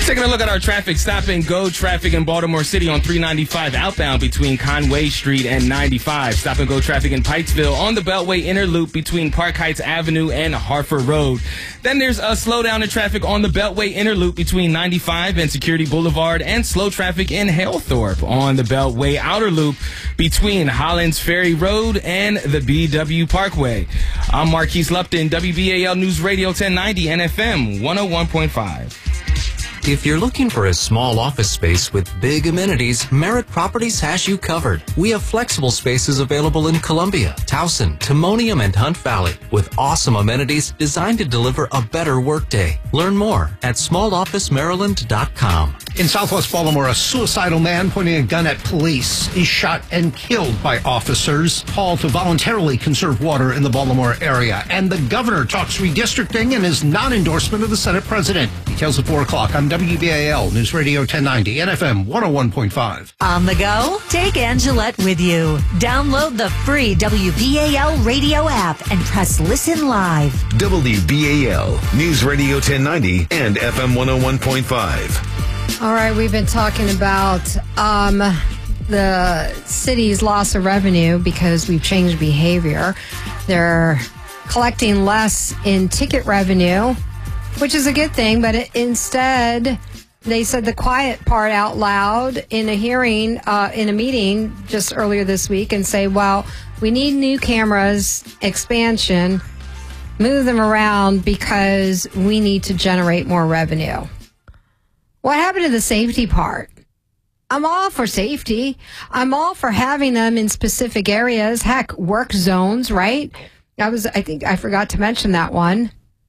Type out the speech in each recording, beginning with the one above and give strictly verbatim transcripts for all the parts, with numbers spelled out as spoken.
Taking a look at our traffic, stop and go traffic in Baltimore City on three ninety-five outbound between Conway Street and ninety-five. Stop and go traffic in Pikesville on the Beltway inner loop between Park Heights Avenue and Harford Road. Then there's a slowdown in traffic on the Beltway inner loop between ninety-five and Security Boulevard, and slow traffic in Halethorpe on the Beltway outer loop between Hollands Ferry Road and the B W Parkway. I'm Marquise Lupton, W B A L News Radio ten ninety and F M one oh one point five. If you're looking for a small office space with big amenities, Merritt Properties has you covered. We have flexible spaces available in Columbia, Towson, Timonium, and Hunt Valley with awesome amenities designed to deliver a better workday. Learn more at small office maryland dot com. In Southwest Baltimore, a suicidal man pointing a gun at police is shot and killed by officers. Call to voluntarily conserve water in the Baltimore area. And the governor talks redistricting and his non-endorsement of the Senate president. Details at four o'clock on W B A L News Radio ten ninety and F M one oh one point five. On the go? Take Angelette with you. Download the free W B A L radio app and press listen live. W B A L News Radio ten ninety and F M one oh one point five. All right, we've been talking about um, the city's loss of revenue because we've changed behavior. They're collecting less in ticket revenue, which is a good thing, but it, instead they said the quiet part out loud in a hearing, uh, in a meeting just earlier this week, and say, well, we need new cameras, expansion, move them around because we need to generate more revenue. What happened to the safety part? I'm all for safety. I'm all for having them in specific areas. Heck, work zones, right? I was, I think I forgot to mention that one.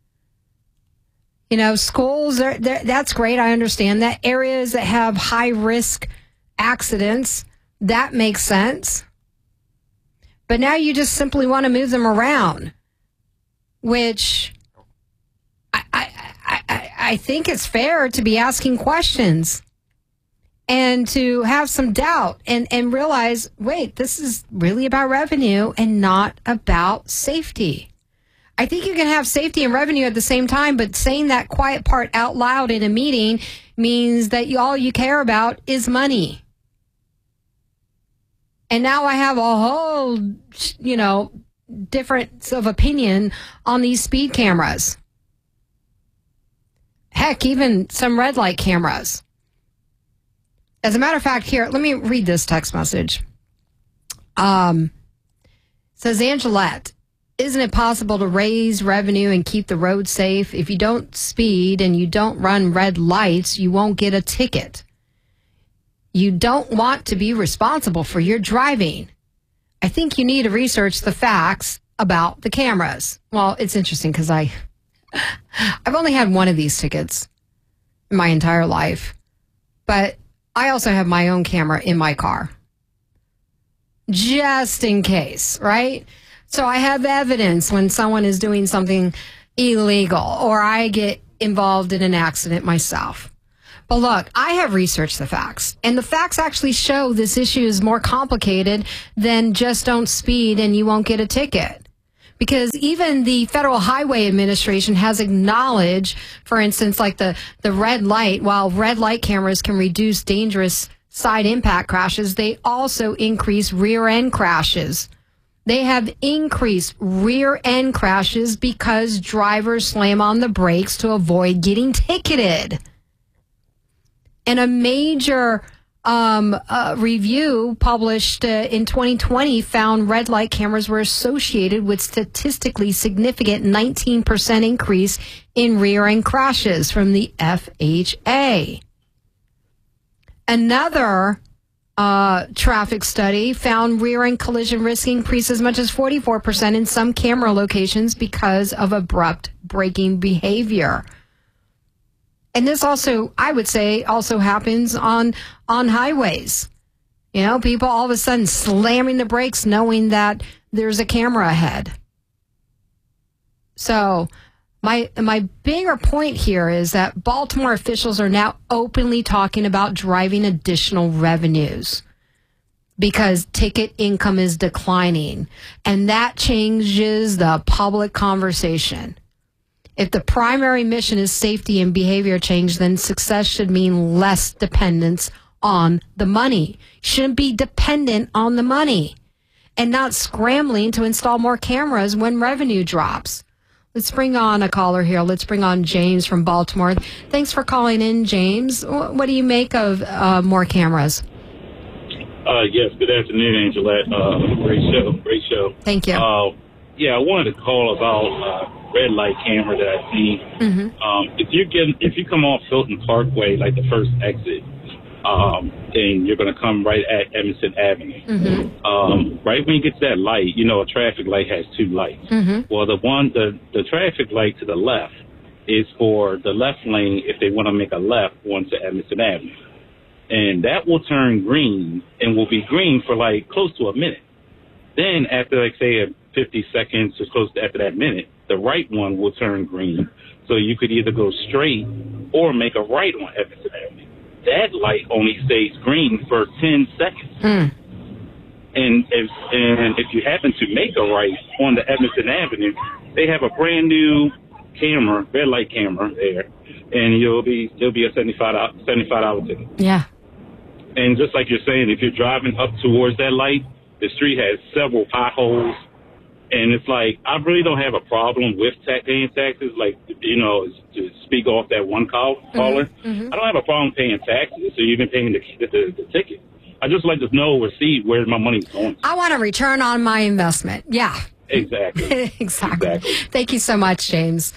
You know, schools, they're, they're, that's great. I understand that. Areas that have high risk accidents, that makes sense. But now you just simply want to move them around, which I, I, I, I think it's fair to be asking questions and to have some doubt and, and realize, wait, this is really about revenue and not about safety. I think you can have safety and revenue at the same time, but saying that quiet part out loud in a meeting means that you, all you care about is money. And now I have a whole, you know, difference of opinion on these speed cameras. Heck, even some red light cameras. As a matter of fact, here, let me read this text message. Um, says Angelette, isn't it possible to raise revenue and keep the road safe? If you don't speed and you don't run red lights, you won't get a ticket. You don't want to be responsible for your driving. I think you need to research the facts about the cameras. Well, it's interesting because I, I've only had one of these tickets in my entire life, but I also have my own camera in my car, just in case, right? So I have evidence when someone is doing something illegal or I get involved in an accident myself. But look, I have researched the facts, and the facts actually show this issue is more complicated than just don't speed and you won't get a ticket. Because even the Federal Highway Administration has acknowledged, for instance, like the, the red light, while red light cameras can reduce dangerous side impact crashes, they also increase rear end crashes. They have increased rear end crashes because drivers slam on the brakes to avoid getting ticketed. And a major um, uh, review published uh, in twenty twenty found red light cameras were associated with statistically significant nineteen percent increase in rear end crashes from the F H A. Another uh, traffic study found rear end collision risk increase as much as forty-four percent in some camera locations because of abrupt braking behavior. And this also, I would say, also happens on, on highways. You know, people all of a sudden slamming the brakes knowing that there's a camera ahead. So my my bigger point here is that Baltimore officials are now openly talking about driving additional revenues because ticket income is declining. And that changes the public conversation. If the primary mission is safety and behavior change, then success should mean less dependence on the money. Shouldn't be dependent on the money and not scrambling to install more cameras when revenue drops. Let's bring on a caller here. Let's bring on James from Baltimore. Thanks for calling in, James. What do you make of uh, more cameras? Uh, yes, good afternoon, Angelette. Uh, great show, great show. Thank you. Uh, yeah, I wanted to call about uh, red light camera that I've seen. Mm-hmm. Um, if you get, if you come off Hilton Parkway, like the first exit, um, then you're going to come right at Emerson Avenue. Mm-hmm. Um, right when you get to that light, you know, a traffic light has two lights. Mm-hmm. Well, the one, the, the traffic light to the left is for the left lane if they want to make a left onto Emerson Avenue. And that will turn green and will be green for like close to a minute. Then after, like, say, fifty seconds or close to after that minute, the right one will turn green. So you could either go straight or make a right on Emerson Avenue. That light only stays green for ten seconds. Mm. And if and if you happen to make a right on the Emerson Avenue, they have a brand new camera, red light camera there, and you'll be it'll be a seventy-five dollar ticket. Yeah. And just like you're saying, if you're driving up towards that light, the street has several potholes. And it's like, I really don't have a problem with ta- paying taxes, like, you know, to speak off that one call, caller. Mm-hmm, mm-hmm. I don't have a problem paying taxes, so you've been paying the, the, the ticket. I just like to know or see where my money's going to. I want a return on my investment. Yeah. Exactly. exactly. Exactly. Thank you so much, James.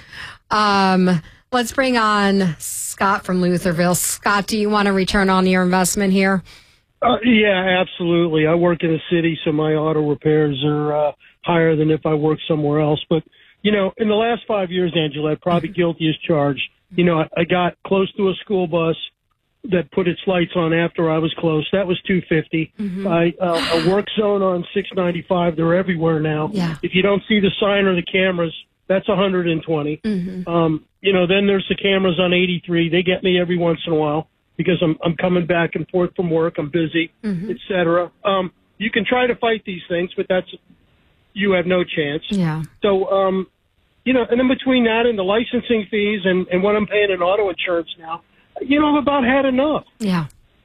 Um, let's bring on Scott from Lutherville. Scott, do you want a return on your investment here? Uh, yeah, absolutely. I work in the city, so my auto repairs are uh, higher than if I work somewhere else. But, you know, in the last five years, Angela, probably guilty as charged. You know, I, I got close to a school bus that put its lights on after I was close. That was two hundred fifty dollars. Mm-hmm. I, uh, a work zone on six ninety-five. They're everywhere now. Yeah. If you don't see the sign or the cameras, that's one hundred twenty. Mm-hmm. Um, you know, then there's the cameras on eighty-three. They get me every once in a while because I'm I'm coming back and forth from work. I'm busy, mm-hmm. et cetera. Um, you can try to fight these things, but that's you have no chance. Yeah. So, um, you know, and then between that and the licensing fees and, and what I'm paying in auto insurance now, you know, I've about had enough. Yeah.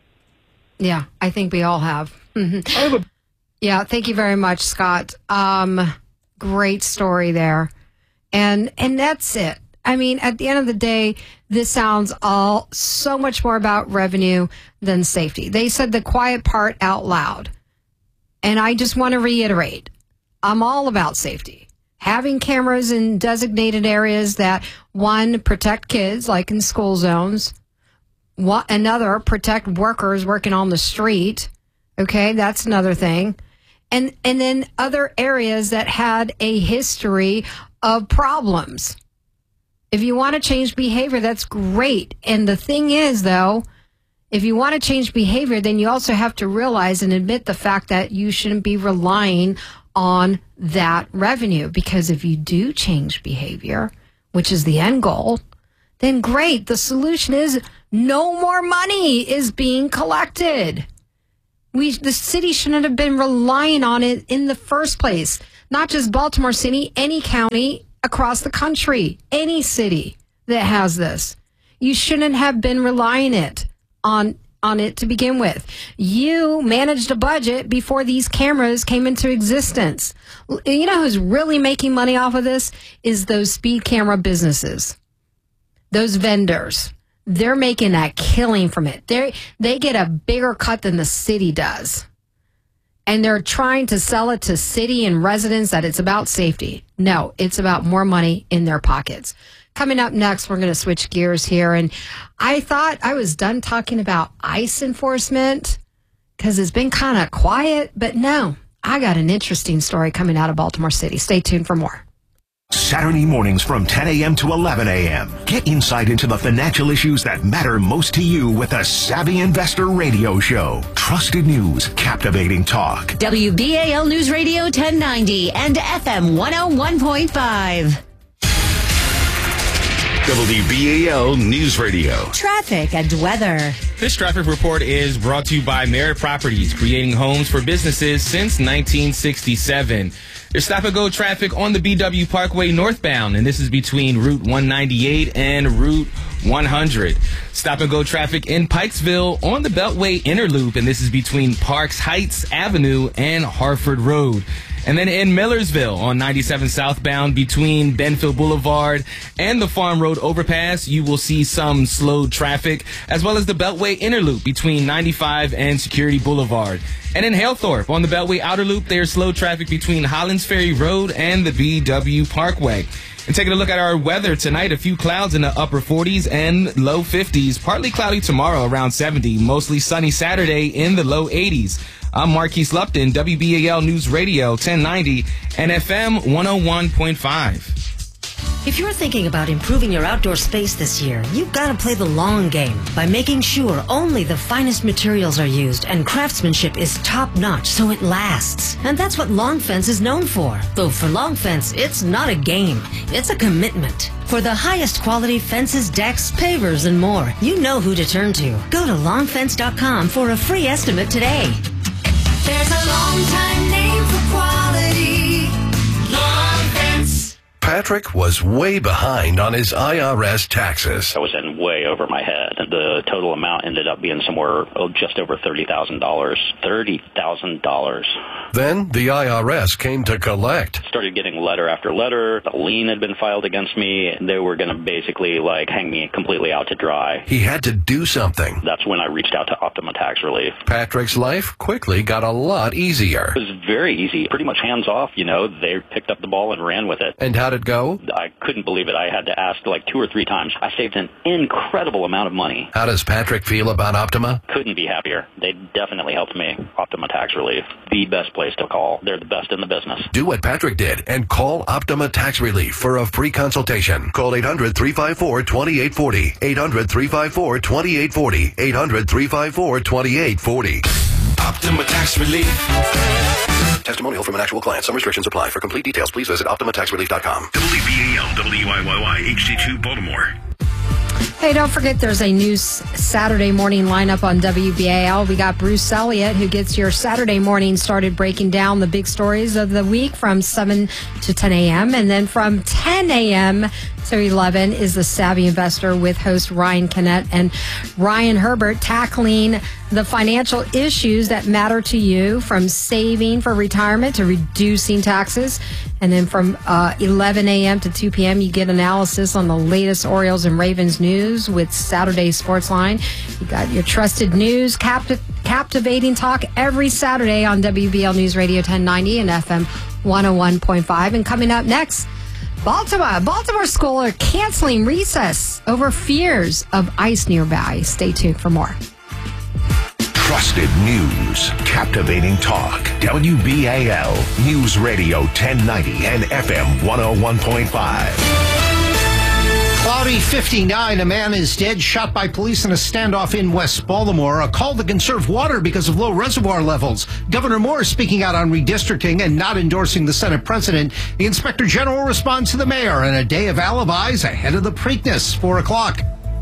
Yeah, I think we all have. Mm-hmm. I have a- yeah, thank you very much, Scott. Um, great story there. And and that's it. I mean, at the end of the day, this sounds all so much more about revenue than safety. They said the quiet part out loud. And I just want to reiterate, I'm all about safety. Having cameras in designated areas that, one, protect kids, like in school zones. One, another, protect workers working on the street. Okay, that's another thing. And and then other areas that had a history of problems. If you want to change behavior, that's great. And the thing is, though, if you want to change behavior, then you also have to realize and admit the fact that you shouldn't be relying on that revenue. Because if you do change behavior, which is the end goal, then great. The solution is no more money is being collected. We, the city shouldn't have been relying on it in the first place. Not just Baltimore City, any county across the country, any city that has this. You shouldn't have been relying it on on it to begin with. You managed a budget before these cameras came into existence. You know who's really making money off of this? Is those speed camera businesses. Those vendors. They're making a killing from it. They they get a bigger cut than the city does. And they're trying to sell it to city and residents that it's about safety. No, it's about more money in their pockets. Coming up next, we're going to switch gears here. And I thought I was done talking about ICE enforcement because it's been kind of quiet. But no, I got an interesting story coming out of Baltimore City. Stay tuned for more. Saturday mornings from ten a.m. to eleven a.m. Get insight into the financial issues that matter most to you with the Savvy Investor Radio Show. Trusted news, captivating talk. W B A L News Radio ten ninety and F M one oh one point five. W B A L News Radio. Traffic and weather. This traffic report is brought to you by Merit Properties, creating homes for businesses since nineteen sixty-seven. There's stop-and-go traffic on the B W Parkway northbound, and this is between Route one ninety-eight and Route one hundred. Stop-and-go traffic in Pikesville on the Beltway Inner Loop, and this is between Parks Heights Avenue and Harford Road. And then in Millersville on ninety-seven southbound between Benfield Boulevard and the Farm Road overpass, you will see some slowed traffic, as well as the Beltway Inner Loop between ninety-five and Security Boulevard. And in Halethorpe on the Beltway Outer Loop, there's slow traffic between Hollands Ferry Road and the B W Parkway. And taking a look at our weather tonight, a few clouds in the upper forties and low fifties. Partly cloudy tomorrow around seventy. Mostly sunny Saturday in the low eighties. I'm Marquise Lupton, W B A L News Radio ten ninety and F M one oh one point five. If you're thinking about improving your outdoor space this year, you've got to play the long game by making sure only the finest materials are used and craftsmanship is top-notch so it lasts. And that's what Long Fence is known for. Though for Long Fence, it's not a game, it's a commitment. For the highest quality fences, decks, pavers, and more, you know who to turn to. Go to long fence dot com for a free estimate today. There's a long time name for quality. Long Fence. Patrick was way behind on his I R S taxes. I was in way over my head. The total amount ended up being somewhere oh, just over thirty thousand dollars. thirty thousand dollars. Then the I R S came to collect. Started getting letter after letter. A lien had been filed against me. They were going to basically like hang me completely out to dry. He had to do something. That's when I reached out to Optima Tax Relief. Patrick's life quickly got a lot easier. It was very easy. Pretty much hands off, you know. They picked up the ball and ran with it. And how'd it go? I couldn't believe it. I had to ask like two or three times. I saved an incredible amount of money. How does Patrick feel about Optima? Couldn't be happier. They definitely helped me. Optima Tax Relief. The best place to call. They're the best in the business. Do what Patrick did and call Optima Tax Relief for a free consultation. Call eight hundred, three five four, two eight four zero. eight hundred, three five four, two eight four zero. eight hundred, three five four, two eight four zero. Optima Tax Relief. Testimonial from an actual client. Some restrictions apply. For complete details, please visit optima tax relief dot com. W B A L, W I Y Y, H D two, Baltimore. Hey, don't forget there's a new Saturday morning lineup on W B A L. We got Bruce Elliott, who gets your Saturday morning started breaking down the big stories of the week from seven to ten a.m. And then from ten a.m. to eleven is the Savvy Investor with host Ryan Kennett and Ryan Herbert tackling the financial issues that matter to you, from saving for retirement to reducing taxes. And then from uh, eleven a.m. to two p.m., you get analysis on the latest Orioles and Ravens news with Saturday Sportsline. You got your trusted news, capti- captivating talk every Saturday on W B L News Radio ten ninety and F M one oh one point five. And coming up next, Baltimore. Baltimore school are canceling recess over fears of ice nearby. Stay tuned for more. Trusted news, captivating talk. W B A L News Radio ten ninety and F M one oh one point five. Cloudy fifty-nine. A man is dead, shot by police in a standoff in West Baltimore. A call to conserve water because of low reservoir levels. Governor Moore speaking out on redistricting and not endorsing the Senate president. The Inspector General responds to the mayor, and a day of alibis ahead of the Preakness, four o'clock.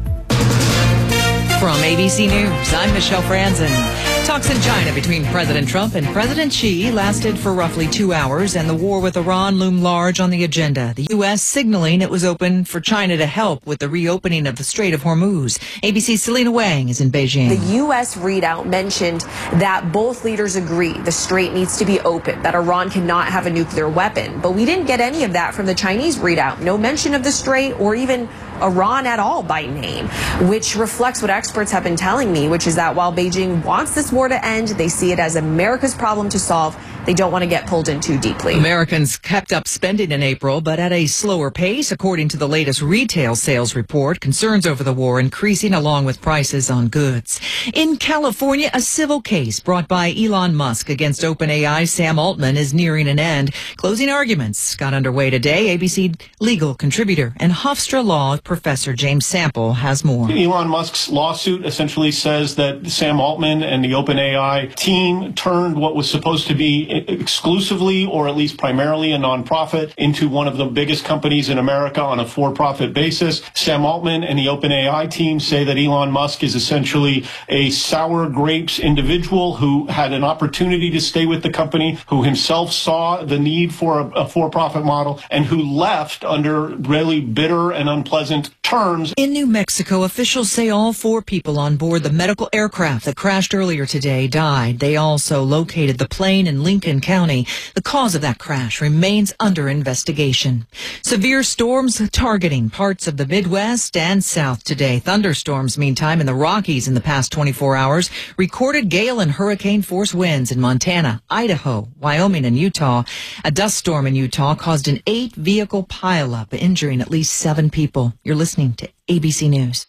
From A B C News, I'm Michelle Franzen. Talks in China between President Trump and President Xi lasted for roughly two hours, and the war with Iran loomed large on the agenda. The U S signaling it was open for China to help with the reopening of the Strait of Hormuz. A B C's Selena Wang is in Beijing. The U S readout mentioned that both leaders agree the strait needs to be open, that Iran cannot have a nuclear weapon. But we didn't get any of that from the Chinese readout. No mention of the strait or even Iran at all by name, which reflects what experts have been telling me, which is that while Beijing wants this war to end, they see it as America's problem to solve. They don't want to get pulled in too deeply. Americans kept up spending in April, but at a slower pace, according to the latest retail sales report. Concerns over the war increasing along with prices on goods. In California, a civil case brought by Elon Musk against OpenAI Sam Altman is nearing an end. Closing arguments got underway today. A B C legal contributor and Hofstra Law professor James Sample has more. Elon Musk's lawsuit essentially says that Sam Altman and the OpenAI team turned what was supposed to be exclusively or at least primarily a nonprofit into one of the biggest companies in America on a for-profit basis. Sam Altman and the OpenAI team say that Elon Musk is essentially a sour grapes individual who had an opportunity to stay with the company, who himself saw the need for a, a for-profit model, and who left under really bitter and unpleasant terms. In New Mexico, officials say all four people on board the medical aircraft that crashed earlier today died. They also located the plane in Lincoln County. The cause of that crash remains under investigation. Severe storms targeting parts of the Midwest and South today. Thunderstorms, meantime, in the Rockies in the past twenty-four hours recorded gale and hurricane force winds in Montana, Idaho, Wyoming, and Utah. A dust storm in Utah caused an eight vehicle pileup, injuring at least seven people. You're listening to A B C News.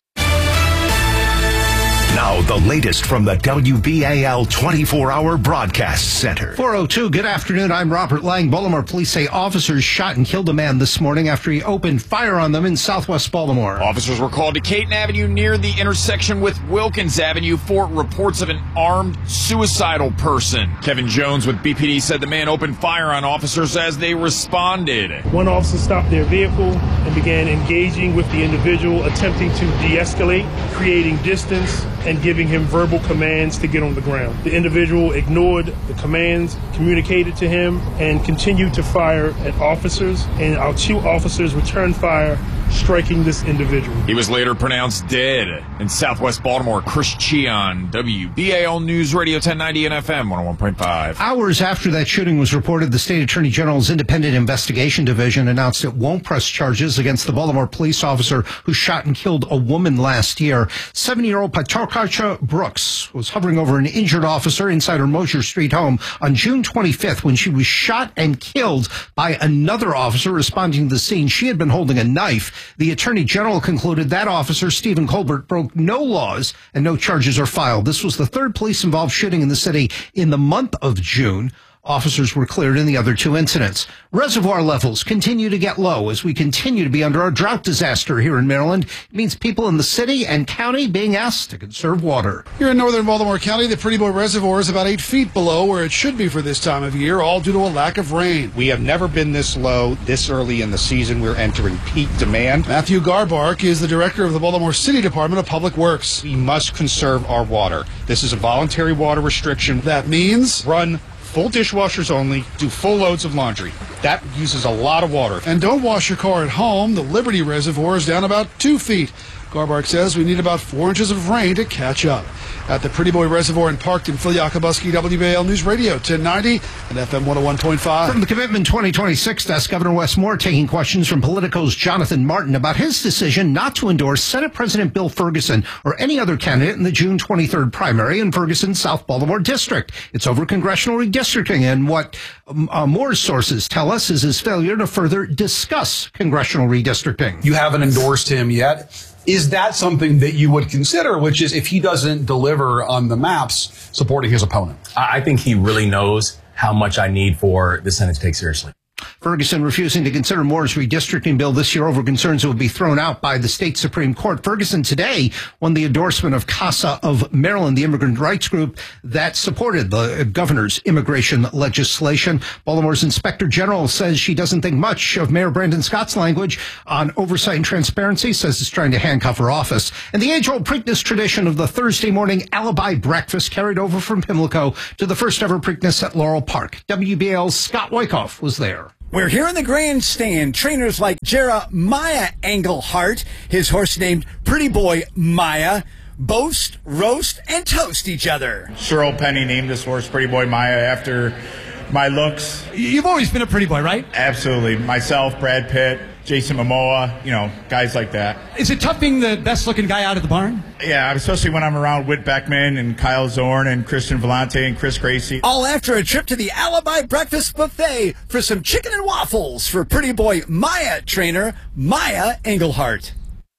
Now, the latest from the W B A L twenty-four hour Broadcast Center. four oh two, good afternoon. I'm Robert Lang. Baltimore police say officers shot and killed a man this morning after he opened fire on them in southwest Baltimore. Officers were called to Caton Avenue near the intersection with Wilkins Avenue for reports of an armed suicidal person. Kevin Jones with B P D said the man opened fire on officers as they responded. One officer stopped their vehicle and began engaging with the individual, attempting to de-escalate, creating distance, and giving him verbal commands to get on the ground. The individual ignored the commands communicated to him and continued to fire at officers, and our two officers returned fire, striking this individual. He was later pronounced dead. In southwest Baltimore, Chris Cheon, W B A L News Radio ten ninety and F M one oh one point five. Hours after that shooting was reported, the State Attorney General's Independent Investigation Division announced it won't press charges against the Baltimore police officer who shot and killed a woman last year. seventy-year-old Patarkacha Brooks was hovering over an injured officer inside her Mosher Street home on June twenty-fifth when she was shot and killed by another officer responding to the scene. She had been holding a knife. The Attorney General concluded that officer, Stephen Colbert, broke no laws and no charges are filed. This was the third police-involved shooting in the city in the month of June. Officers were cleared in the other two incidents. Reservoir levels continue to get low as we continue to be under a drought disaster here in Maryland. It means people in the city and county being asked to conserve water. Here in northern Baltimore County, the Pretty Boy Reservoir is about eight feet below where it should be for this time of year, all due to a lack of rain. We have never been this low this early in the season. We're entering peak demand. Matthew Garbark is the director of the Baltimore City Department of Public Works. We must conserve our water. This is a voluntary water restriction. That means run full dishwashers only, do full loads of laundry. That uses a lot of water. And don't wash your car at home. The Liberty Reservoir is down about two feet. Garbark says we need about four inches of rain to catch up. At the Pretty Boy Reservoir in Parkton, Phil Yakubuski, W B A L News Radio ten ninety and F M one oh one point five. From the Commitment twenty twenty-six desk, Governor Wes Moore taking questions from Politico's Jonathan Martin about his decision not to endorse Senate President Bill Ferguson or any other candidate in the June twenty-third primary in Ferguson's South Baltimore district. It's over congressional redistricting, and what um, uh, Moore's sources tell us is his failure to further discuss congressional redistricting. You haven't endorsed him yet. Is that something that you would consider, which is if he doesn't deliver on the maps, supporting his opponent? I think he really knows how much I need for the Senate to take seriously. Ferguson refusing to consider Moore's redistricting bill this year over concerns it will be thrown out by the state Supreme Court. Ferguson today won the endorsement of CASA of Maryland, the immigrant rights group that supported the governor's immigration legislation. Baltimore's Inspector General says she doesn't think much of Mayor Brandon Scott's language on oversight and transparency, says it's trying to handcuff her office. And the age-old Preakness tradition of the Thursday morning alibi breakfast carried over from Pimlico to the first ever Preakness at Laurel Park. W B A L's Scott Wyckoff was there. We're here in the grandstand. Trainers like Jeremiah Engelhart, his horse named Pretty Boy Maya, boast, roast, and toast each other. Cheryl Penny named this horse Pretty Boy Maya after my looks. You've always been a pretty boy, right? Absolutely. Myself, Brad Pitt, Jason Momoa, you know, guys like that. Is it tough being the best-looking guy out of the barn? Yeah, especially when I'm around Whit Beckman and Kyle Zorn and Christian Vellante and Chris Gracie. All after a trip to the Alibi Breakfast Buffet for some chicken and waffles for Pretty Boy Maya trainer Maya Engelhart.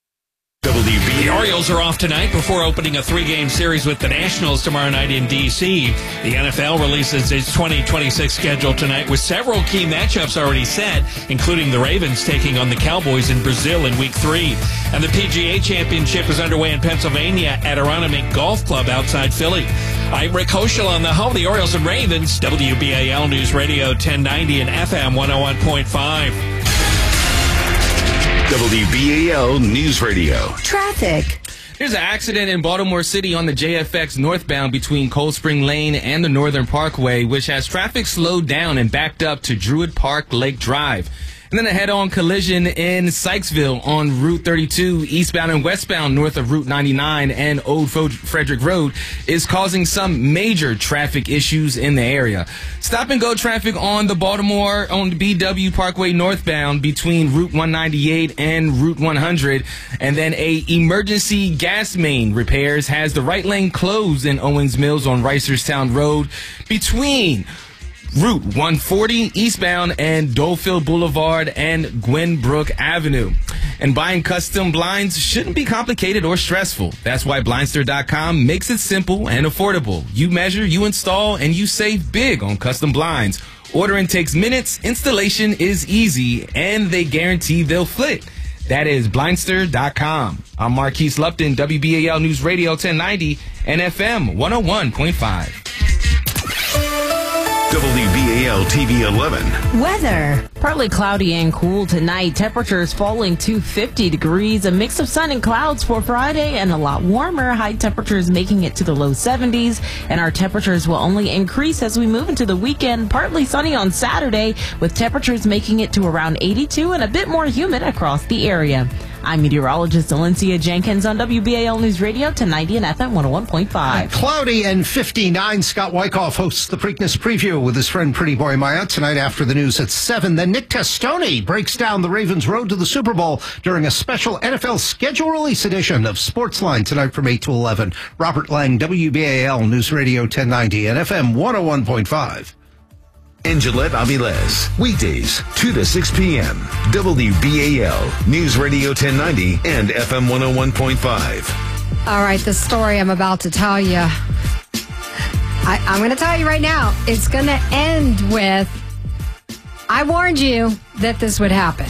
W B A L. The Orioles are off tonight before opening a three-game series with the Nationals tomorrow night in D C The N F L releases its twenty twenty-six schedule tonight with several key matchups already set, including the Ravens taking on the Cowboys in Brazil in Week three. And the P G A Championship is underway in Pennsylvania at Aronimink Golf Club outside Philly. I'm Rick Hoschel on the home of the Orioles and Ravens, W B A L News Radio ten ninety and F M one oh one point five. W B A L News Radio. Traffic. There's an accident in Baltimore City on the J F X northbound between Cold Spring Lane and the Northern Parkway, which has traffic slowed down and backed up to Druid Park Lake Drive. And then a head-on collision in Sykesville on Route thirty-two, eastbound and westbound north of Route ninety-nine and Old Frederick Road, is causing some major traffic issues in the area. Stop-and-go traffic on the Baltimore, on the B W Parkway northbound between Route one ninety-eight and Route one hundred. And then a emergency gas main repairs has the right lane closed in Owens Mills on Reisterstown Road between Route one forty eastbound and Dolefield Boulevard and Gwenbrook Avenue. And buying custom blinds shouldn't be complicated or stressful. That's why Blindster dot com makes it simple and affordable. You measure, you install, and you save big on custom blinds. Ordering takes minutes, installation is easy, and they guarantee they'll fit. That is Blindster dot com. I'm Marquise Lupton, W B A L News Radio ten ninety and F M one oh one point five. W B A L T V eleven. Weather. Partly cloudy and cool tonight. Temperatures falling to fifty degrees. A mix of sun and clouds for Friday and a lot warmer. High temperatures making it to the low seventies. And our temperatures will only increase as we move into the weekend. Partly sunny on Saturday with temperatures making it to around eighty-two and a bit more humid across the area. I'm meteorologist Valencia Jenkins on W B A L News Radio ten ninety and F M one oh one point five. Cloudy and fifty-nine. Scott Wyckoff hosts the Preakness Preview with his friend Pretty Boy Maya tonight after the news at seven. Then Nick Testoni breaks down the Ravens' road to the Super Bowl during a special N F L schedule release edition of Sportsline tonight from eight to eleven. Robert Lang, W B A L News Radio ten ninety and F M one oh one point five. And Gillette Aviles, weekdays, two to six p.m. W B A L News Radio ten ninety and F M one oh one point five. All right, the story I'm about to tell you, I, I'm going to tell you right now, it's going to end with, I warned you that this would happen.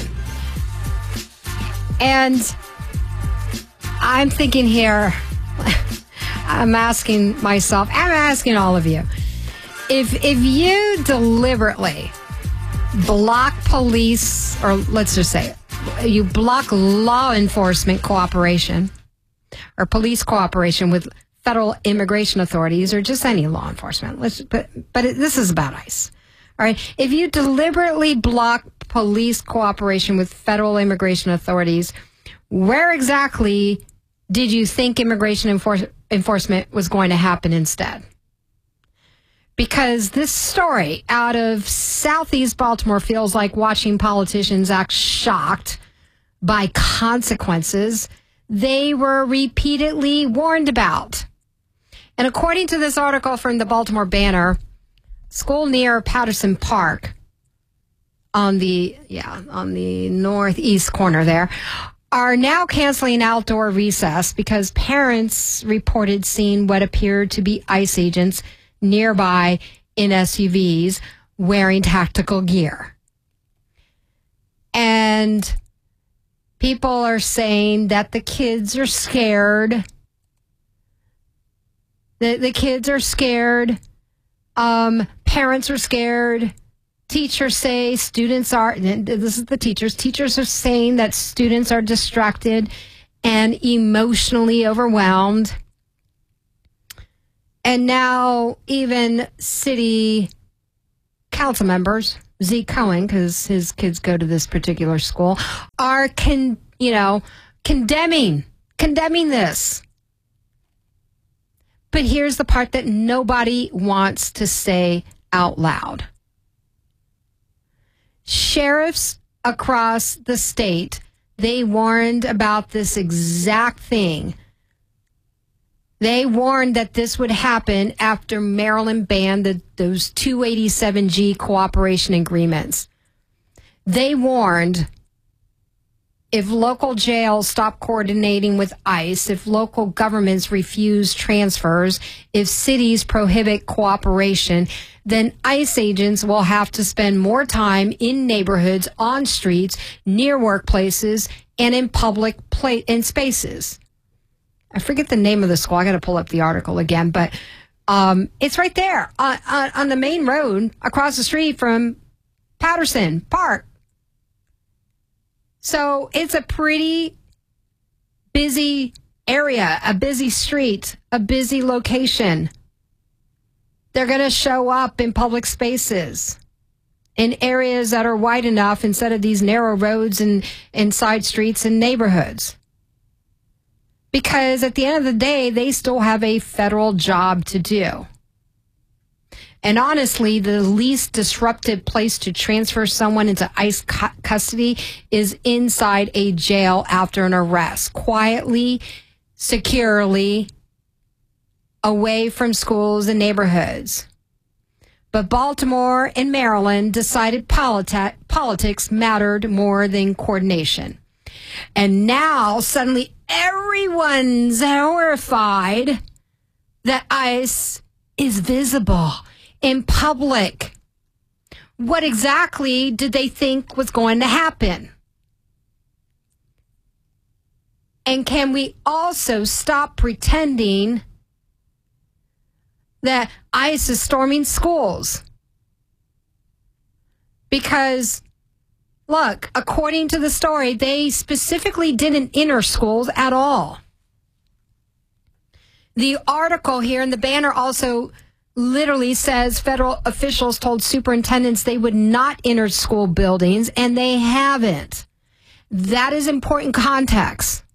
And I'm thinking here, I'm asking myself, I'm asking all of you, If if you deliberately block police, or let's just say it, you block law enforcement cooperation or police cooperation with federal immigration authorities or just any law enforcement, let's, but, but it, this is about ICE. All right. If you deliberately block police cooperation with federal immigration authorities, where exactly did you think immigration enfor- enforcement was going to happen instead? Because this story out of Southeast Baltimore feels like watching politicians act shocked by consequences they were repeatedly warned about. And according to this article from the Baltimore Banner, school near Patterson Park on the, yeah, on the northeast corner there, are now canceling outdoor recess because parents reported seeing what appeared to be ICE agents nearby in S U Vs wearing tactical gear. And people are saying that the kids are scared. The, the kids are scared. Um, parents are scared. Teachers say students are, this is the teachers, teachers are saying that students are distracted and emotionally overwhelmed. And now even city council members, Zeke Cohen, because his kids go to this particular school, are con, you know, condemning, condemning this. But here's the part that nobody wants to say out loud. Sheriffs across the state, they warned about this exact thing. They warned that this would happen after Maryland banned the, those two eighty-seven G cooperation agreements. They warned if local jails stop coordinating with ICE, if local governments refuse transfers, if cities prohibit cooperation, then ICE agents will have to spend more time in neighborhoods, on streets, near workplaces, and in public pla- in spaces. I forget the name of the school. I got to pull up the article again, but Um, it's right there on, on, on the main road across the street from Patterson Park. So it's a pretty busy area, a busy street, a busy location. They're going to show up in public spaces, in areas that are wide enough instead of these narrow roads and, and side streets and neighborhoods. Because at the end of the day, they still have a federal job to do. And honestly, the least disruptive place to transfer someone into ICE cu- custody is inside a jail after an arrest, quietly, securely, away from schools and neighborhoods. But Baltimore and Maryland decided politi- politics mattered more than coordination. And now suddenly everyone's horrified that ICE is visible in public. What exactly did they think was going to happen? And can we also stop pretending that ICE is storming schools? Because, look, according to the story, they specifically didn't enter schools at all. The article here in the banner also literally says federal officials told superintendents they would not enter school buildings, and they haven't. That is important context.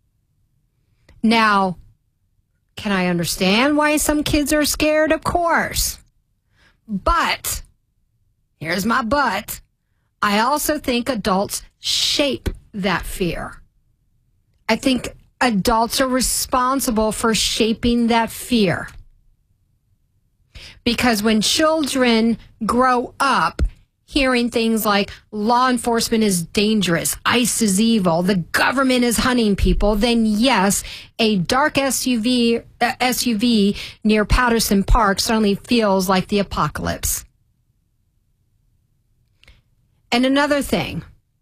Now, can I understand why some kids are scared? Of course. But, here's my but, I also think adults shape that fear. I think adults are responsible for shaping that fear. Because when children grow up hearing things like law enforcement is dangerous, ICE is evil, the government is hunting people, then yes, a dark S U V uh, S U V near Patterson Park certainly feels like the apocalypse. And another thing,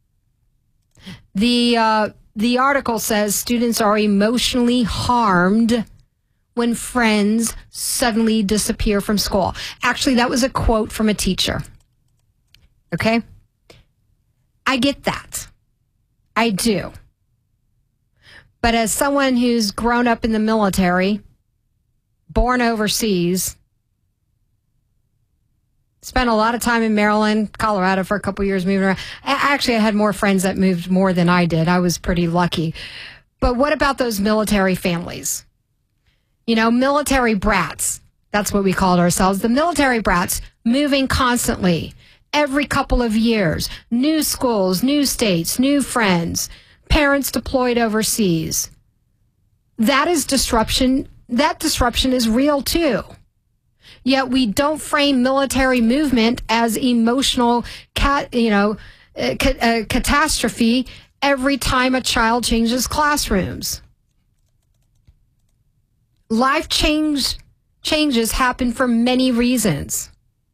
the uh, the article says students are emotionally harmed when friends suddenly disappear from school. Actually, that was a quote from a teacher. Okay? I get that. I do. But as someone who's grown up in the military, born overseas, spent a lot of time in Maryland, Colorado for a couple years moving around. Actually, I had more friends that moved more than I did. I was pretty lucky. But what about those military families? You know, military brats. That's what we called ourselves. The military brats moving constantly, every couple of years. New schools, new states, new friends, parents deployed overseas. That is disruption. That disruption is real too. Yet we don't frame military movement as emotional, cat, you know, uh, ca- uh, catastrophe every time a child changes classrooms. Life change changes happen for many reasons.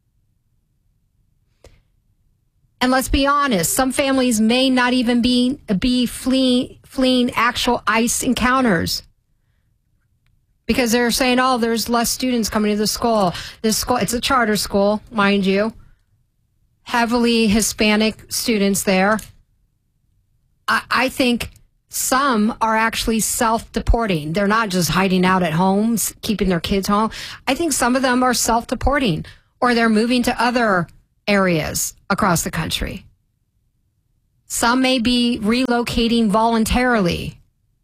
And let's be honest, some families may not even be be fleeing fleeing actual ICE encounters. Because they're saying, oh, there's less students coming to the school. This school, it's a charter school, mind you. Heavily Hispanic students there. I, I think some are actually self-deporting. They're not just hiding out at home, keeping their kids home. I think some of them are self-deporting, or they're moving to other areas across the country. Some may be relocating voluntarily.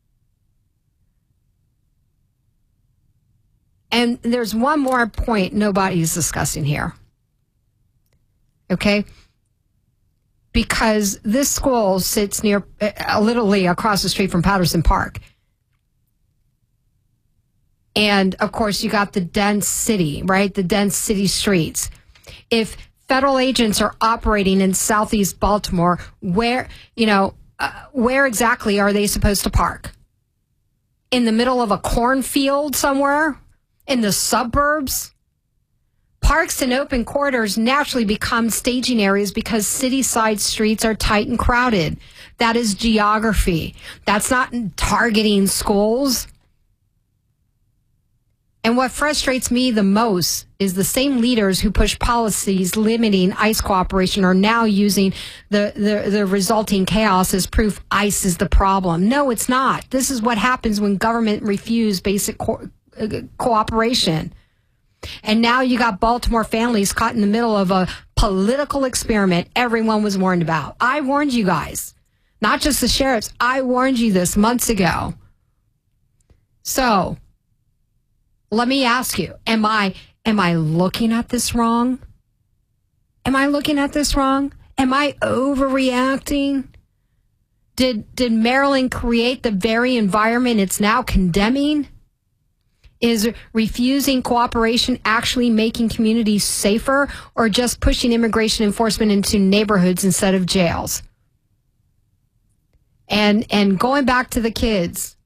And there's one more point nobody's discussing here. Okay? Because this school sits near, uh, literally across the street from Patterson Park. And, of course, you got the dense city, right? The dense city streets. If federal agents are operating in southeast Baltimore, where, you know, uh, where exactly are they supposed to park? In the middle of a cornfield somewhere? In the suburbs? Parks and open corridors naturally become staging areas because city side streets are tight and crowded. That is geography. That's not targeting schools. And what frustrates me the most is the same leaders who push policies limiting ICE cooperation are now using the, the, the resulting chaos as proof ICE is the problem. No, it's not. This is what happens when government refuses basic co- uh, cooperation. And now you got Baltimore families caught in the middle of a political experiment everyone was warned about. I warned you guys, not just the sheriffs. I warned you this months ago. So let me ask you, am I am I looking at this wrong? Am I looking at this wrong? Am I overreacting? Did did Maryland create the very environment it's now condemning? Is refusing cooperation actually making communities safer, or just pushing immigration enforcement into neighborhoods instead of jails? And and going back to the kids,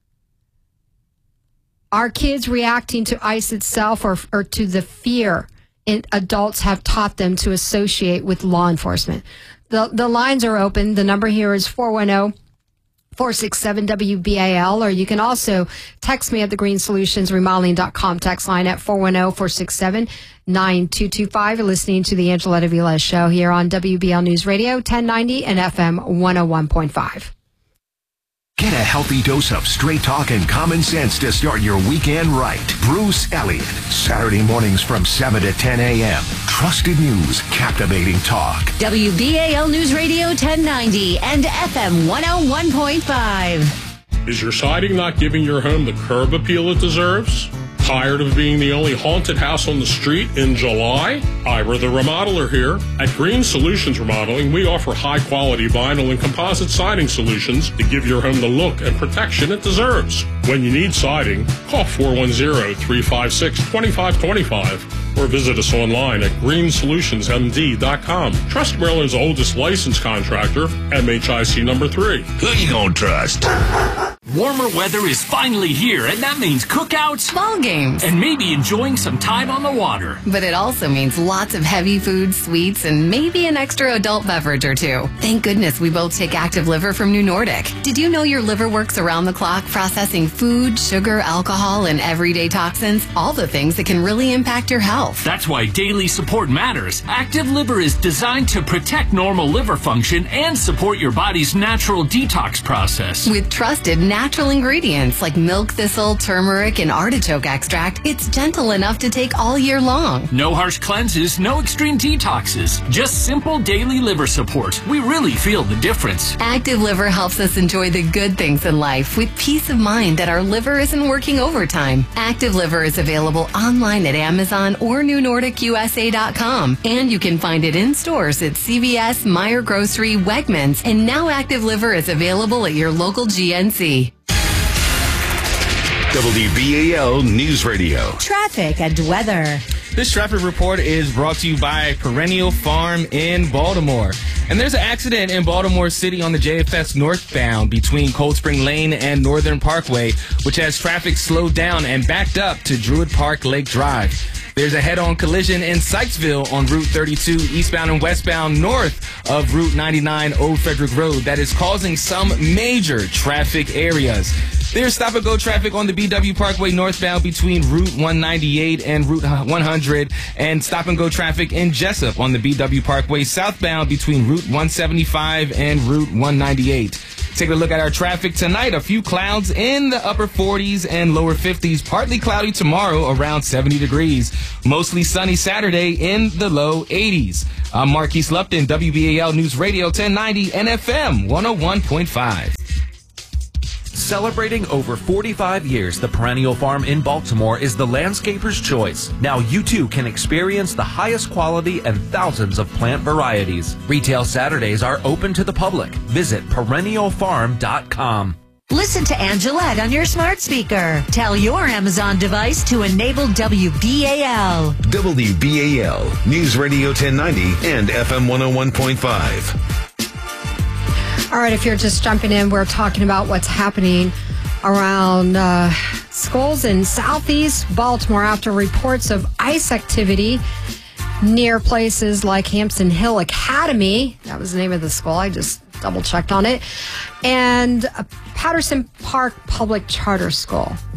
are kids reacting to ICE itself, or, or to the fear it, adults have taught them to associate with law enforcement? The, the lines are open. The number here is four one zero, four six seven, W B A L, or you can also text me at the green solutions remodeling dot com text line at four one zero, four six seven, nine two two five. You're listening to the Angeletta Velez Show here on W B L News Radio, ten ninety and F M one oh one point five. Get a healthy dose of straight talk and common sense to start your weekend right. Bruce Elliott, Saturday mornings from seven to ten a.m. Trusted news, captivating talk. W B A L News Radio ten ninety and F M one oh one point five. Is your siding not giving your home the curb appeal it deserves? Tired of being the only haunted house on the street in July? Ira the Remodeler here. At Green Solutions Remodeling, we offer high-quality vinyl and composite siding solutions to give your home the look and protection it deserves. When you need siding, call four one zero, three five six, two five two five or visit us online at green solutions m d dot com. Trust Maryland's oldest licensed contractor, M H I C number three. Who you gonna trust? Warmer weather is finally here, and that means cookouts, ball games, and maybe enjoying some time on the water. But it also means lots of heavy food, sweets, and maybe an extra adult beverage or two. Thank goodness we both take Active Liver from New Nordic. Did you know your liver works around the clock processing food, sugar, alcohol, and everyday toxins? All the things that can really impact your health. That's why daily support matters. Active Liver is designed to protect normal liver function and support your body's natural detox process. With trusted natural ingredients like milk thistle, turmeric, and artichoke extract, it's gentle enough to take all year long. No harsh cleanses, no extreme detoxes. Just simple daily liver support. We really feel the difference. Active Liver helps us enjoy the good things in life with peace of mind that our liver isn't working overtime. Active Liver is available online at Amazon or new nordic u s a dot com. And you can find it in stores at C V S, Meijer Grocery, Wegmans, and now Active Liver is available at your local G N C. W B A L News Radio. Traffic and weather. This traffic report is brought to you by Perennial Farm in Baltimore. And there's an accident in Baltimore City on the J F S northbound between Cold Spring Lane and Northern Parkway, which has traffic slowed down and backed up to Druid Park Lake Drive. There's a head-on collision in Sykesville on Route thirty-two, eastbound and westbound north of Route ninety-nine Old Frederick Road that is causing some major traffic areas. There's stop-and-go traffic on the B W Parkway northbound between Route one ninety-eight and Route one hundred, and stop-and-go traffic in Jessup on the B W Parkway southbound between Route one seventy-five and Route one ninety-eight. Take a look at our traffic tonight. A few clouds in the upper forties and lower fifties. Partly cloudy tomorrow, around seventy degrees. Mostly sunny Saturday in the low eighties. I'm Marquise Lupton, W B A L News Radio ten ninety and F M one oh one point five. Celebrating over forty-five years, the Perennial Farm in Baltimore is the landscaper's choice. Now you too can experience the highest quality and thousands of plant varieties. Retail Saturdays are open to the public. Visit perennial farm dot com. Listen to Angelette on your smart speaker. Tell your Amazon device to enable W B A L. W B A L News Radio ten ninety and F M one oh one point five. All right, if you're just jumping in, we're talking about what's happening around uh, schools in southeast Baltimore after reports of ICE activity near places like Hampton Hill Academy. That was the name of the school. I just double checked on it. And Patterson Park Public Charter School.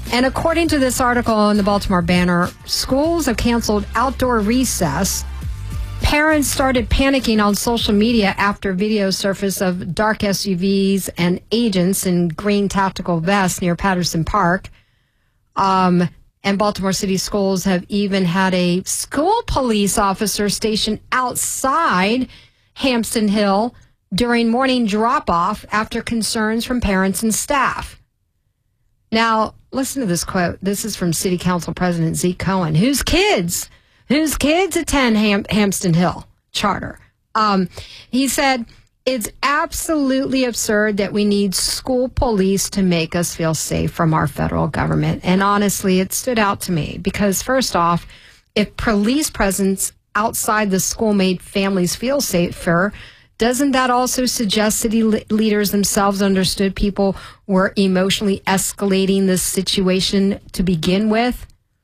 And according to this article in the Baltimore Banner, schools have canceled outdoor recess. Parents started panicking on social media after videos surfaced of dark S U Vs and agents in green tactical vests near Patterson Park. Um, and Baltimore City schools have even had a school police officer stationed outside Hampton Hill during morning drop-off after concerns from parents and staff. Now, listen to this quote. This is from City Council President Zeke Cohen, whose kids, whose kids attend Ham- Hampton Hill Charter. Um, he said, it's absolutely absurd that we need school police to make us feel safe from our federal government. And honestly, it stood out to me because, first off, if police presence outside the school made families feel safer, doesn't that also suggest city le- leaders themselves understood people were emotionally escalating this situation to begin with?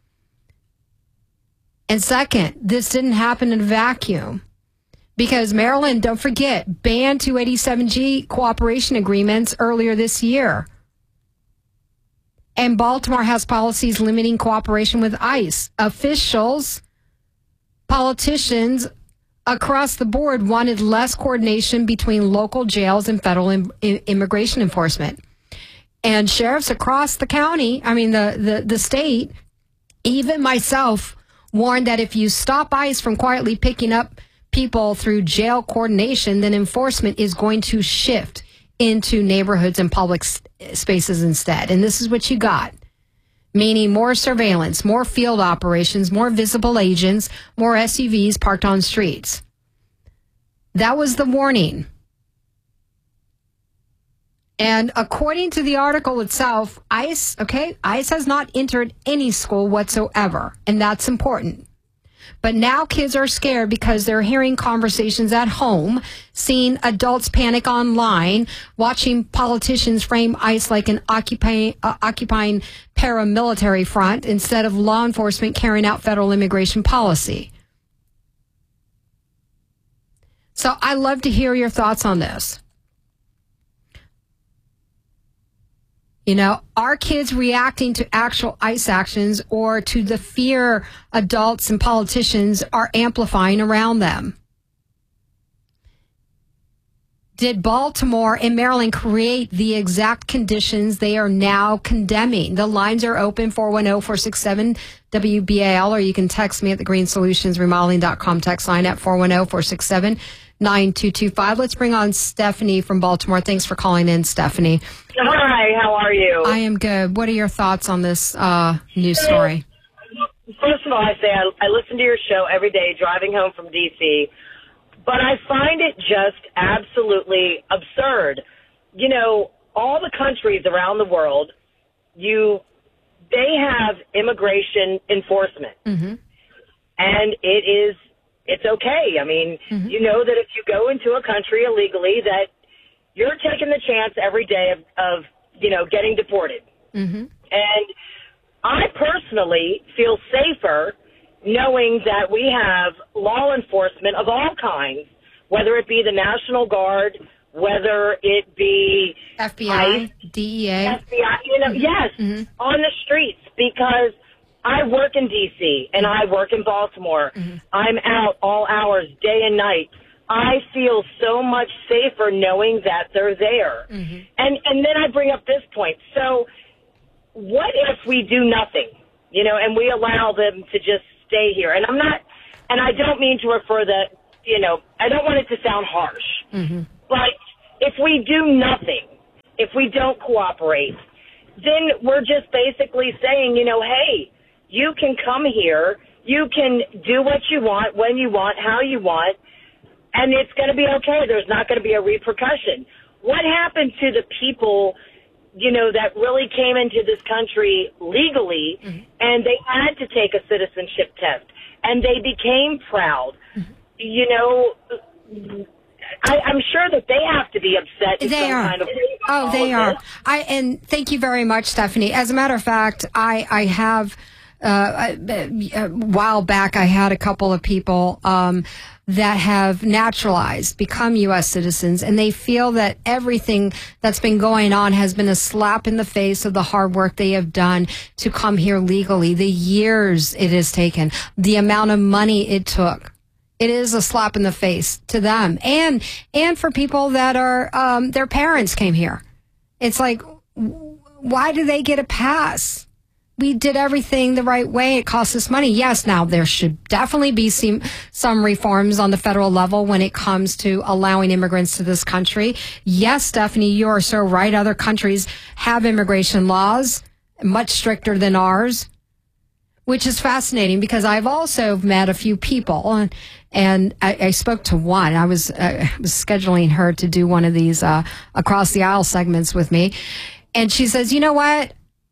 And second, this didn't happen in a vacuum because Maryland, don't forget, banned two eighty-seven G cooperation agreements earlier this year. And Baltimore has policies limiting cooperation with ICE. Officials, politicians across the board wanted less coordination between local jails and federal im- immigration enforcement. And sheriffs across the county, I mean, the, the, the state, even myself, warned that if you stop ICE from quietly picking up people through jail coordination, then enforcement is going to shift into neighborhoods and public s- spaces instead. And this is what you got. Meaning more surveillance, more field operations, more visible agents, more S U Vs parked on streets. That was the warning. And according to the article itself, ICE, okay, ICE has not entered any school whatsoever, and that's important. But now kids are scared because they're hearing conversations at home, seeing adults panic online, watching politicians frame ICE like an occupying, uh, occupying paramilitary front instead of law enforcement carrying out federal immigration policy. So I'd love to hear your thoughts on this. You know, are kids reacting to actual ICE actions or to the fear adults and politicians are amplifying around them? Did Baltimore and Maryland create the exact conditions they are now condemning? The lines are open, four one zero, four six seven, W B A L, or you can text me at the green solutions remodeling dot com text line at four one zero, four six seven, nine two two five. Let's bring on Stephanie from Baltimore. Thanks for calling in, Stephanie. Hi, how are you? I am good. What are your thoughts on this uh, news story? First of all, I say I, I listen to your show every day driving home from D C, but I find it just absolutely absurd. You know, all the countries around the world, you they have immigration enforcement, mm-hmm. and it is it's okay. I mean, mm-hmm. you know that if you go into a country illegally, that you're taking the chance every day of, of you know, getting deported. Mm-hmm. And I personally feel safer knowing that we have law enforcement of all kinds, whether it be the National Guard, whether it be F B I, ICE, D E A. F B I, you know, mm-hmm. yes, mm-hmm. on the streets, because I work in D C and I work in Baltimore. Mm-hmm. I'm out all hours, day and night. I feel so much safer knowing that they're there. Mm-hmm. And and then I bring up this point. So what if we do nothing, you know, and we allow them to just stay here? And I'm not, and I don't mean to refer that, you know, I don't want it to sound harsh. Mm-hmm. But if we do nothing, if we don't cooperate, then we're just basically saying, you know, hey, you can come here, you can do what you want, when you want, how you want, and it's going to be okay. There's not going to be a repercussion. What happened to the people, you know, that really came into this country legally, mm-hmm. and they had to take a citizenship test, and they became proud? Mm-hmm. You know, I, I'm sure that they have to be upset in They some are. kind of way. Oh, about they all are. of this. I and thank you very much, Stephanie. As a matter of fact, I I have uh, a while back, I had a couple of people um, that have naturalized, become U S citizens, and they feel that everything that's been going on has been a slap in the face of the hard work they have done to come here legally, the years it has taken, the amount of money it took. It is a slap in the face to them, and and for people that are um, their parents came here. It's like, why do they get a pass? We did everything the right way. It costs us money. Yes, now there should definitely be some, some reforms on the federal level when it comes to allowing immigrants to this country. Yes, Stephanie, you are so right. Other countries have immigration laws much stricter than ours, which is fascinating because I've also met a few people, and, and I, I spoke to one. I was, uh, was scheduling her to do one of these uh, across the aisle segments with me, and she says, "You know what?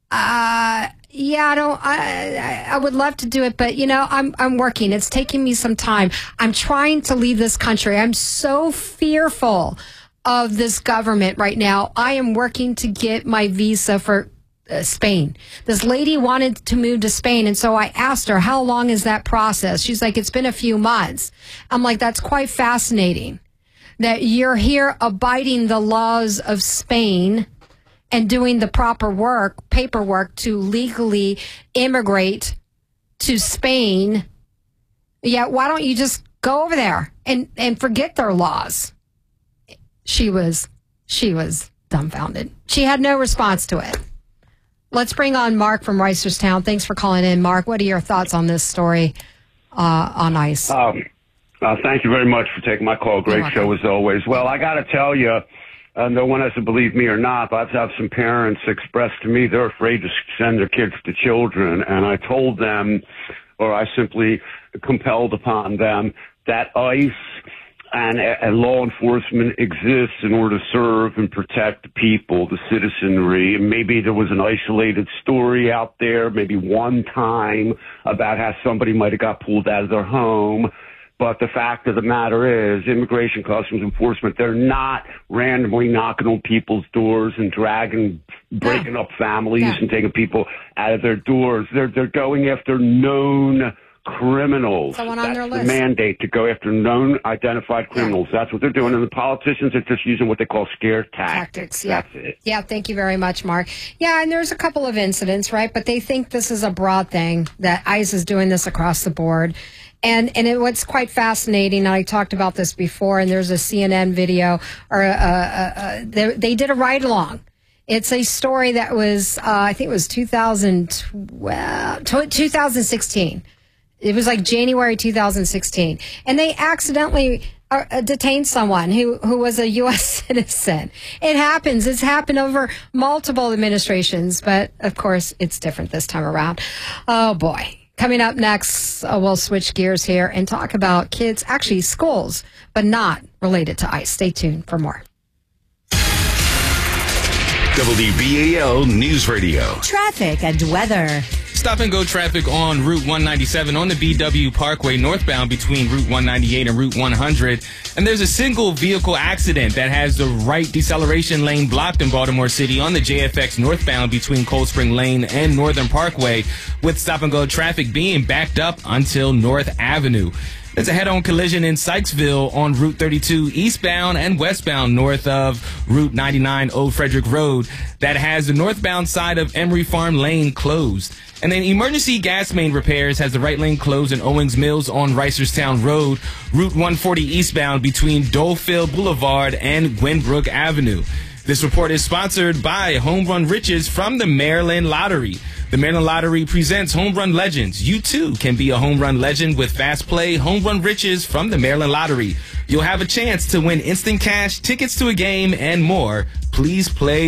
Uh, yeah, I don't. I, I would love to do it, but you know, I'm I'm working. It's taking me some time. I'm trying to leave this country. I'm so fearful of this government right now. I am working to get my visa for uh, Spain. This lady wanted to move to Spain, and so I asked her, how long is that process? She's like, it's been a few months. I'm like, that's quite fascinating that you're here abiding the laws of Spain and doing the proper work, paperwork to legally immigrate to Spain. Yeah, why don't you just go over there and, and forget their laws?" She was, she was dumbfounded. She had no response to it. Let's bring on Mark from Reisterstown. Thanks for calling in, Mark. What are your thoughts on this story uh, on ICE? Um, uh, thank you very much for taking my call. Great show as always. Well, I got to tell you, Uh, no one has to believe me or not, but I've had some parents express to me they're afraid to send their kids to children. And I told them, or I simply compelled upon them, that ICE and, and law enforcement exists in order to serve and protect the people, the citizenry. And maybe there was an isolated story out there, maybe one time, about how somebody might have got pulled out of their home. But the fact of the matter is, Immigration Customs Enforcement, they're not randomly knocking on people's doors and dragging, breaking up families yeah. and taking people out of their doors. They're they're going after known criminals. Someone That's on their the list. mandate, to go after known identified criminals. Yeah. That's what they're doing. And the politicians are just using what they call scare tactics. Tactics, yeah. That's it. Yeah, thank you very much, Mark. Yeah, and there's a couple of incidents, right? But they think this is a broad thing, that ICE is doing this across the board. And and it, what's quite fascinating, and I talked about this before, and there's a C N N video, or a, a, a, they, they did a ride-along. It's a story that was, uh, I think it was two thousand twelve, twenty sixteen. It was like January two thousand sixteen. And they accidentally uh, detained someone who, who was a U S citizen. It happens. It's happened over multiple administrations, but of course, it's different this time around. Oh, boy. Coming up next, uh, we'll switch gears here and talk about kids, actually schools, but not related to ICE. Stay tuned for more. W B A L News Radio. Traffic and weather. Stop and go traffic on Route one ninety-seven on the B W Parkway northbound between Route one ninety-eight and Route one hundred. And there's a single vehicle accident that has the right deceleration lane blocked in Baltimore City on the J F X northbound between Cold Spring Lane and Northern Parkway, with stop and go traffic being backed up until North Avenue. There's a head-on collision in Sykesville on Route thirty-two eastbound and westbound north of Route ninety-nine Old Frederick Road that has the northbound side of Emery Farm Lane closed. And then emergency gas main repairs has the right lane closed in Owings Mills on Reisterstown Road, Route one forty eastbound between Dolefield Boulevard and Gwenbrook Avenue. This report is sponsored by Home Run Riches from the Maryland Lottery. The Maryland Lottery presents Home Run Legends. You too can be a home run legend with Fast Play Home Run Riches from the Maryland Lottery. You'll have a chance to win instant cash, tickets to a game, and more. Please play